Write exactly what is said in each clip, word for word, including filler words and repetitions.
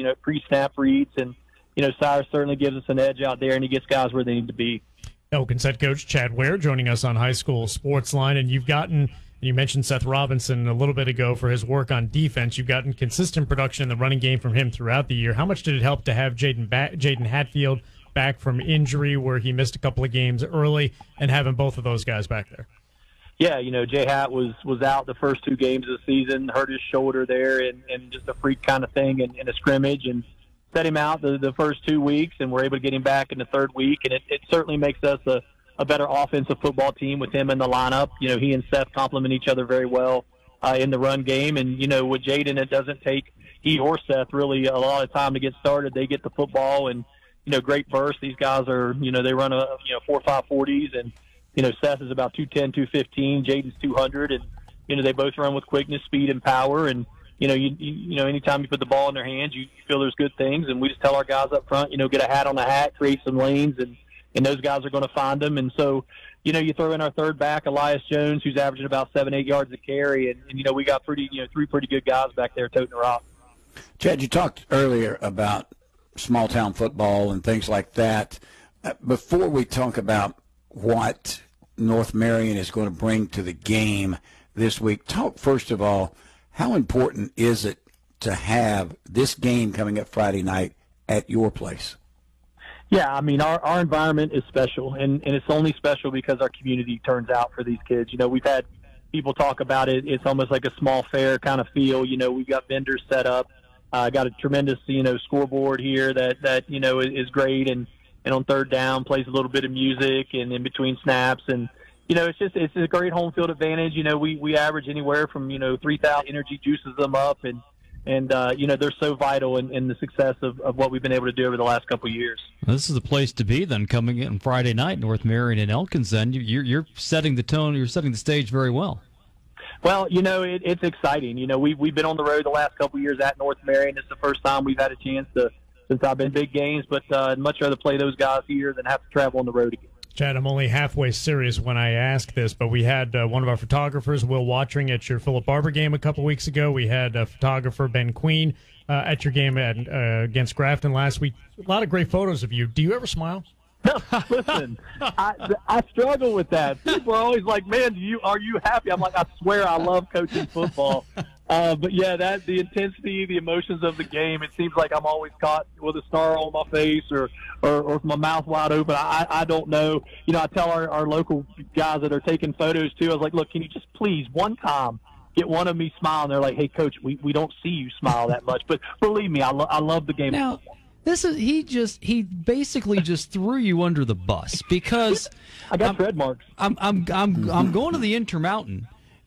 you know, pre-snap reads. And, you know, Cyrus certainly gives us an edge out there, and he gets guys where they need to be. Elkins head coach Chad Ware joining us on High School Sports Line. And you've gotten, you mentioned Seth Robinson a little bit ago for his work on defense. You've gotten consistent production in the running game from him throughout the year. How much did it help to have Jaden ba- Jaden Hatfield back from injury where he missed a couple of games early and having both of those guys back there? Yeah, you know, Jay Hatt was, was out the first two games of the season, hurt his shoulder there, and, and just a freak kind of thing in, in a scrimmage, and set him out the, the first two weeks, and we're able to get him back in the third week, and it, it certainly makes us a, a better offensive football team with him in the lineup. You know, he and Seth complement each other very well uh, in the run game, and, you know, with Jaden, it doesn't take he or Seth really a lot of time to get started. They get the football, and, you know, great burst. These guys are, you know, they run a, you know, four five forties, and, you know, Seth is about two ten, two fifteen, Jaden's two hundred, and, you know, they both run with quickness, speed, and power, and, you know, you, you you know, anytime you put the ball in their hands, you, you feel there's good things, and we just tell our guys up front, you know, get a hat on the hat, create some lanes, and, and those guys are going to find them. And so, you know, you throw in our third back, Elias Jones, who's averaging about seven, eight yards a carry, and, and you know, we got pretty, you know, three pretty good guys back there toting the rock. Chad, you talked earlier about small-town football and things like that. Uh, before we talk about what North Marion is going to bring to the game this week, talk first of all, how important is it to have this game coming up Friday night at your place? Yeah, I mean, our, our environment is special, and, and it's only special because our community turns out for these kids. You know, we've had people talk about it. It's almost like a small fair kind of feel. You know, we've got vendors set up. Uh, got a tremendous, you know, scoreboard here that, that you know, is, is great, and, and on third down plays a little bit of music and in between snaps. And, you know, it's just it's a great home field advantage. You know, we, we average anywhere from, you know, three thousand energy juices them up, and, and uh, you know, they're so vital in, in the success of, of what we've been able to do over the last couple of years. Well, this is the place to be then, coming in Friday night, North Marion and Elkins. Then you're, you're setting the tone, you're setting the stage very well. Well, you know, it, it's exciting. You know, we, we've been on the road the last couple of years at North Marion. It's the first time we've had a chance to, since I've been big games, but uh, I'd much rather play those guys here than have to travel on the road again. Chad, I'm only halfway serious when I ask this, but we had uh, one of our photographers, Will Watching, at your Philip Barber game a couple weeks ago. We had a photographer, Ben Queen, uh, at your game at, uh, against Grafton last week. A lot of great photos of you. Do you ever smile? Listen, I, I struggle with that. People are always like, man, do you are you happy? I'm like, I swear I love coaching football. Uh, but, yeah, that the intensity, the emotions of the game, it seems like I'm always caught with a star on my face or, or, or with my mouth wide open. I, I don't know. You know, I tell our, our local guys that are taking photos, too, I was like, look, can you just please one time get one of me smiling? They're like, hey, Coach, we, we don't see you smile that much. But believe me, I, lo- I love the game. Now, this is he just he basically just threw you under the bus because I got I'm, tread marks. I'm I'm I'm I'm going to the Intermountain,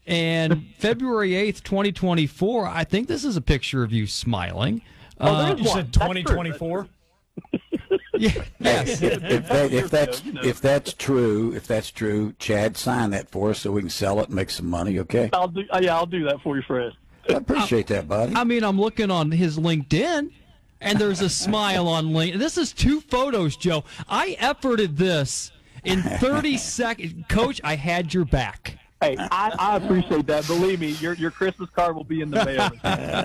and February eighth, twenty twenty four. I think this is a picture of you smiling. Oh, uh, You said twenty twenty-four? Yeah, yes. If, if, that, if that's if that's true, if that's true, Chad, sign that for us so we can sell it and make some money. Okay? I'll do. Uh, yeah, I'll do that for you, Fred. I appreciate that, buddy. I mean, I'm looking on his LinkedIn, and there's a smile on LinkedIn. This is two photos, Joe. I efforted this in thirty seconds. Coach, I had your back. Hey, I, I appreciate that. Believe me, your your Christmas card will be in the mail.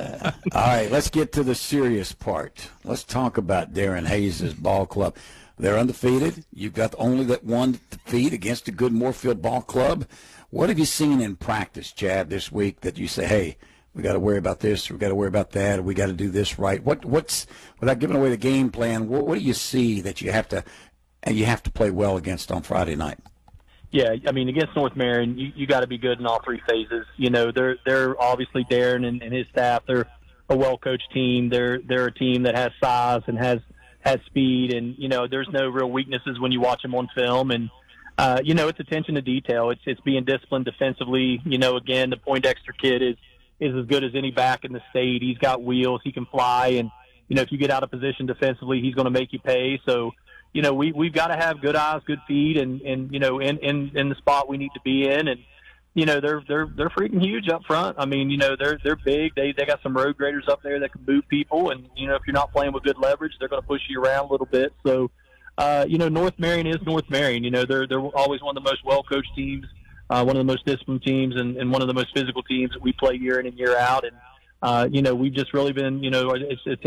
All right, let's get to the serious part. Let's talk about Darren Hayes' ball club. They're undefeated. You've got only that one defeat against a good Moorfield ball club. What have you seen in practice, Chad, this week that you say, hey, we got to worry about this, we got to worry about that, we got to do this right? What what's without giving away the game plan? What, what do you see that you have to and you have to play well against on Friday night? Yeah, I mean, against North Marion, you, you got to be good in all three phases. You know, they're they're obviously Darren and, and his staff. They're a well-coached team. They're they're a team that has size and has has speed, and you know, there's no real weaknesses when you watch them on film. And uh, you know, it's attention to detail. It's it's being disciplined defensively. You know, again, the Poindexter kid is is as good as any back in the state. He's got wheels. He can fly, and you know, if you get out of position defensively, he's going to make you pay. So. You know, we, we've got to have good eyes, good feet, and, and you know, in, in, in the spot we need to be in. And, you know, they're they're they're freaking huge up front. I mean, you know, they're they're big. They they got some road graders up there that can move people. And, you know, if you're not playing with good leverage, they're going to push you around a little bit. So, uh, you know, North Marion is North Marion. You know, they're, they're always one of the most well-coached teams, uh, one of the most disciplined teams, and, and one of the most physical teams that we play year in and year out. And, uh, you know, we've just really been, you know, it's, it's